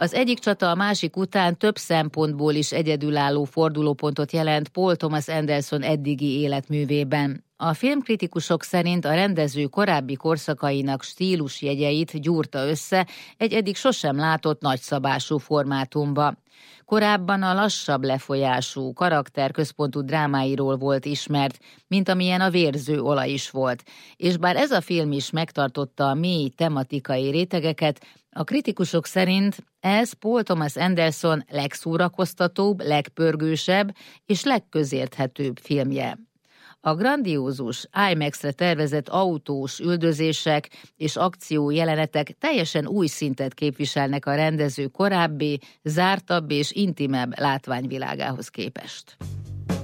Az egyik csata a másik után több szempontból is egyedülálló fordulópontot jelent Paul Thomas Anderson eddigi életművében. A filmkritikusok szerint a rendező korábbi korszakainak stílusjegyeit gyúrta össze egy eddig sosem látott nagyszabású formátumba. Korábban a lassabb lefolyású, karakterközpontú drámáiról volt ismert, mint amilyen a Vérző olaj is volt, és bár ez a film is megtartotta a mély tematikai rétegeket, a kritikusok szerint ez Paul Thomas Anderson legszórakoztatóbb, legpörgősebb és legközérthetőbb filmje. A grandiózus, IMAX-re tervezett autós üldözések és akció jelenetek teljesen új szintet képviselnek a rendező korábbi, zártabb és intimebb látványvilágához képest.